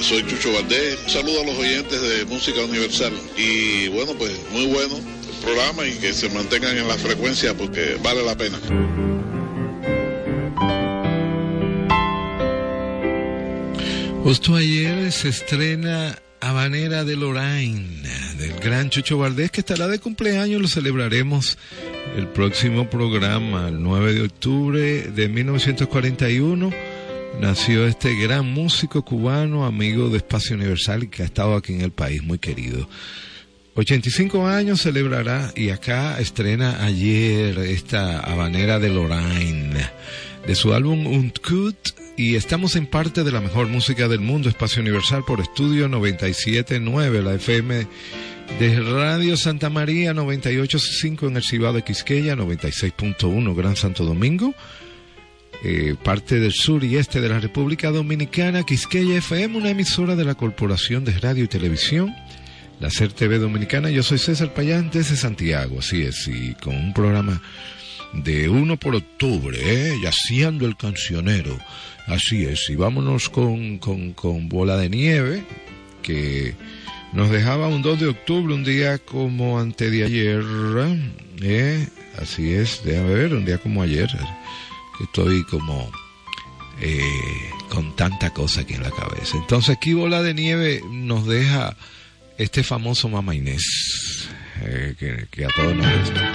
Soy Chucho Valdés. Un saludo a los oyentes de Música Universal. Y bueno, pues muy bueno el programa y que se mantengan en la frecuencia porque vale la pena. Justo ayer se estrena Habanera de Lorraine, del gran Chucho Valdés, que estará de cumpleaños. Lo celebraremos el próximo programa, el 9 de octubre de 1941. Nació este gran músico cubano, amigo de Espacio Universal y que ha estado aquí en el país, muy querido. 85 años celebrará y acá estrena ayer esta Habanera de Lorraine, de su álbum Und Gut, y estamos en parte de la mejor música del mundo, Espacio Universal por Estudio 97.9, la FM de Radio Santa María 98.5 en el Cibao de Quisqueya, 96.1 Gran Santo Domingo, parte del sur y este de la República Dominicana, Quisqueya FM, una emisora de la Corporación de Radio y Televisión, la SER TV Dominicana. Yo soy César Payán desde Santiago, así es, y con un programa de 1 por octubre, yaciendo el cancionero, así es, y vámonos con Bola de Nieve, que nos dejaba un 2 de octubre, un día como antes de ayer, así es, déjame ver, un día como ayer, que estoy como con tanta cosa aquí en la cabeza. Entonces aquí Bola de Nieve nos deja este famoso Mama Inés, que a todos nos gusta.